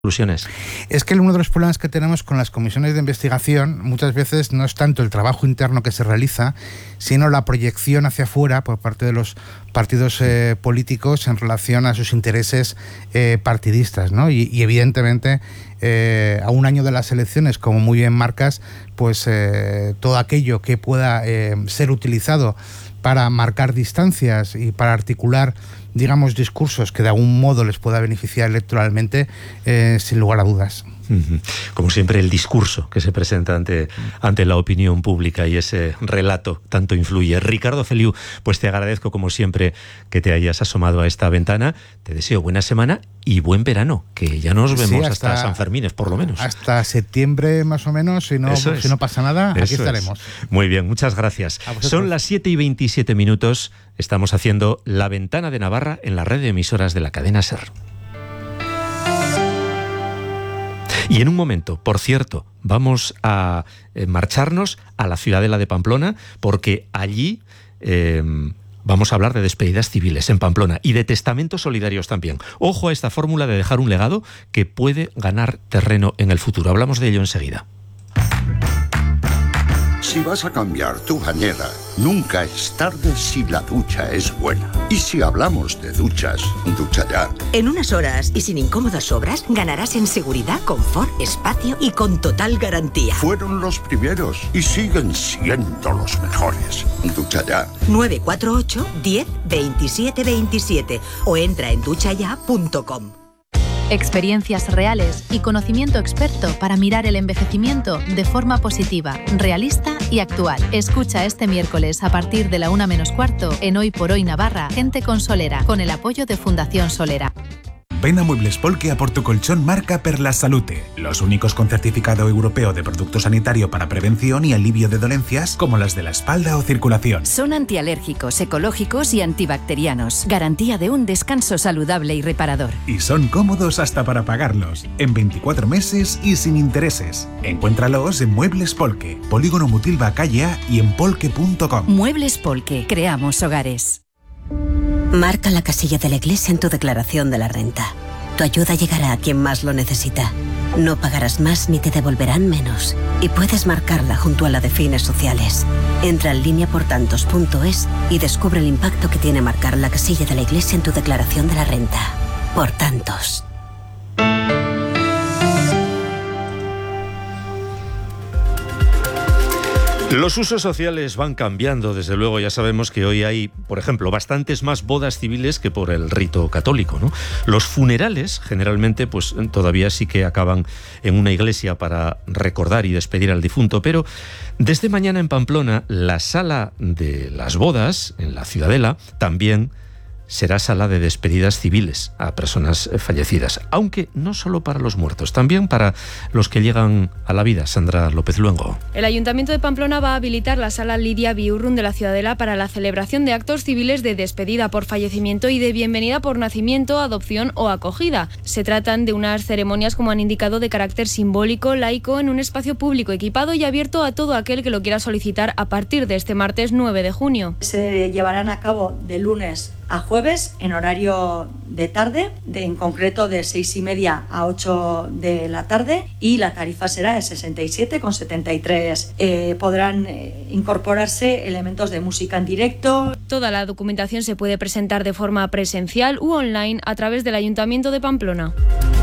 conclusiones. Es que uno de los problemas que tenemos con las comisiones de investigación muchas veces no es tanto el trabajo interno que se realiza, sino la proyección hacia afuera por parte de los partidos políticos en relación a sus intereses partidistas, ¿no? Y evidentemente a un año de las elecciones, como muy bien marcas, pues todo aquello que pueda ser utilizado para marcar distancias y para articular, digamos, discursos que de algún modo les pueda beneficiar electoralmente, sin lugar a dudas. Como siempre, el discurso que se presenta ante la opinión pública y ese relato tanto influye. Ricardo Feliu, pues te agradezco como siempre que te hayas asomado a esta ventana. Te deseo buena semana y buen verano, que ya nos vemos hasta San Fermines, por lo menos. Hasta septiembre más o menos, si no pasa nada, aquí estaremos. Muy bien, muchas gracias. Son las 7:27. Estamos haciendo La Ventana de Navarra en la red de emisoras de la cadena SER. Y en un momento, por cierto, vamos a marcharnos a la Ciudadela de Pamplona, porque allí vamos a hablar de despedidas civiles en Pamplona y de testamentos solidarios también. Ojo a esta fórmula de dejar un legado que puede ganar terreno en el futuro. Hablamos de ello enseguida. Si vas a cambiar tu bañera, nunca es tarde si la ducha es buena. Y si hablamos de duchas, Ducha Ya. En unas horas y sin incómodas obras, ganarás en seguridad, confort, espacio y con total garantía. Fueron los primeros y siguen siendo los mejores. Ducha Ya. 948 10 27 27 o entra en duchaya.com. Experiencias reales y conocimiento experto para mirar el envejecimiento de forma positiva, realista y actual. Escucha este miércoles a partir de la 1:45 en Hoy por Hoy Navarra, Gente con Solera, con el apoyo de Fundación Solera. Ven a Muebles Polke a por tu colchón marca Per la Salute, los únicos con certificado europeo de producto sanitario para prevención y alivio de dolencias como las de la espalda o circulación. Son antialérgicos, ecológicos y antibacterianos. Garantía de un descanso saludable y reparador. Y son cómodos hasta para pagarlos, en 24 meses y sin intereses. Encuéntralos en Muebles Polke, Polígono Mutilva Calle A y en polke.com. Muebles Polke, creamos hogares. Marca la casilla de la Iglesia en tu declaración de la renta. Tu ayuda llegará a quien más lo necesita. No pagarás más ni te devolverán menos. Y puedes marcarla junto a la de fines sociales. Entra en lineaportantos.es y descubre el impacto que tiene marcar la casilla de la Iglesia en tu declaración de la renta. Por tantos. Los usos sociales van cambiando, desde luego. Ya sabemos que hoy hay, por ejemplo, bastantes más bodas civiles que por el rito católico, ¿no? Los funerales, generalmente, pues todavía sí que acaban en una iglesia para recordar y despedir al difunto, pero desde mañana en Pamplona, la sala de las bodas, en la Ciudadela, también será sala de despedidas civiles a personas fallecidas, aunque no solo para los muertos, también para los que llegan a la vida. Sandra López Luengo. El Ayuntamiento de Pamplona va a habilitar la sala Lidia Biurrun de la Ciudadela para la celebración de actos civiles de despedida por fallecimiento y de bienvenida por nacimiento, adopción o acogida. Se tratan de unas ceremonias, como han indicado, de carácter simbólico, laico, en un espacio público equipado y abierto a todo aquel que lo quiera solicitar a partir de este martes 9 de junio. Se llevarán a cabo de lunes a jueves en horario de tarde, en concreto de 6:30 a 8 de la tarde, y la tarifa será de 67,73. Podrán incorporarse elementos de música en directo. Toda la documentación se puede presentar de forma presencial u online a través del Ayuntamiento de Pamplona.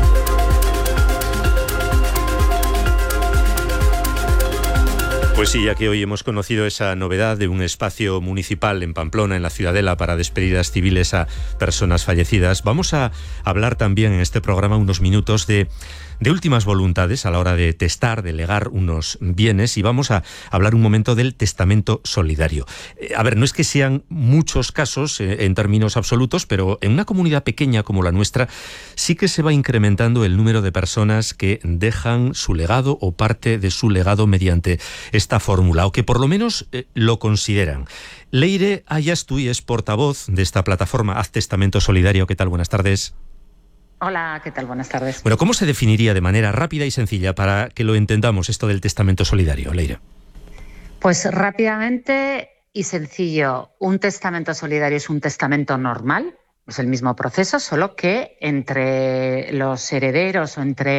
Pues sí, ya que hoy hemos conocido esa novedad de un espacio municipal en Pamplona, en la Ciudadela, para despedidas civiles a personas fallecidas, vamos a hablar también en este programa unos minutos de últimas voluntades a la hora de testar, de legar unos bienes, y vamos a hablar un momento del testamento solidario. A ver, no es que sean muchos casos en términos absolutos, pero en una comunidad pequeña como la nuestra sí que se va incrementando el número de personas que dejan su legado o parte de su legado mediante esta fórmula, o que por lo menos lo consideran. Leire Ayastuy es portavoz de esta plataforma Haz Testamento Solidario. ¿Qué tal? Buenas tardes. Hola, ¿qué tal? Buenas tardes. Bueno, ¿cómo se definiría de manera rápida y sencilla para que lo entendamos esto del testamento solidario, Leire? Pues rápidamente y sencillo, un testamento solidario es un testamento normal, Es el mismo proceso, solo que entre los herederos o entre